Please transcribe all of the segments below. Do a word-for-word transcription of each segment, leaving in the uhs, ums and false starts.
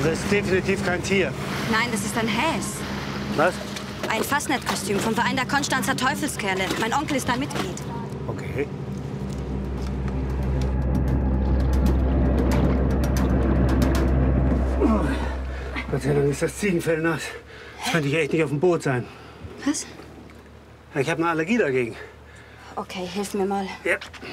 das ist definitiv kein Tier. Nein, das ist ein Häs. Was? Ein Fastnet-Kostüm vom Verein der Konstanzer Teufelskerle. Mein Onkel ist da Mitglied. Okay. Oh, Gott sei Dank ist das Ziegenfell nass. Das könnte ich echt nicht auf dem Boot sein. Was? Ich habe eine Allergie dagegen. Okay, hilf mir mal. Ja.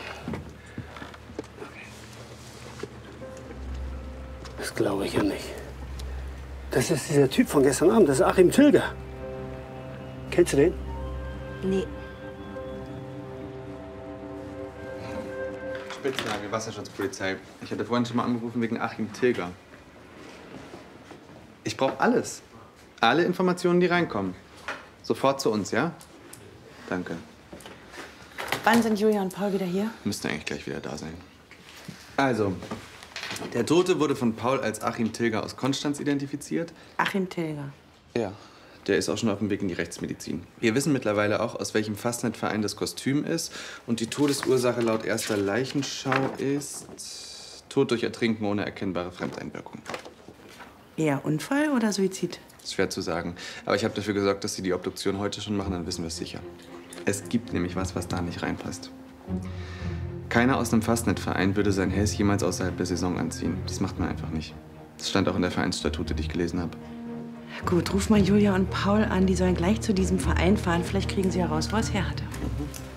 Das glaube ich ja nicht. Das ist dieser Typ von gestern Abend, das ist Achim Tilger. Kennst du den? Nee. Spitznagel, Wasserschutzpolizei. Ich hatte vorhin schon mal angerufen wegen Achim Tilger. Ich brauche alles. Alle Informationen, die reinkommen. Sofort zu uns, ja? Danke. Wann sind Julia und Paul wieder hier? Müssten eigentlich gleich wieder da sein. Also, der Tote wurde von Paul als Achim Tilger aus Konstanz identifiziert. Achim Tilger. Ja, der ist auch schon auf dem Weg in die Rechtsmedizin. Wir wissen mittlerweile auch, aus welchem Fastnet-Verein das Kostüm ist. Und die Todesursache laut erster Leichenschau ist Tod durch Ertrinken ohne erkennbare Fremdeinwirkung. Eher Unfall oder Suizid? Ist schwer zu sagen. Aber ich habe dafür gesorgt, dass Sie die Obduktion heute schon machen, dann wissen wir es sicher. Es gibt nämlich was, was da nicht reinpasst. Keiner aus einem Fastnet-Verein würde sein Häs jemals außerhalb der Saison anziehen. Das macht man einfach nicht. Das stand auch in der Vereinsstatute, die ich gelesen habe. Gut, ruf mal Julia und Paul an. Die sollen gleich zu diesem Verein fahren. Vielleicht kriegen sie heraus, wo es her hatte.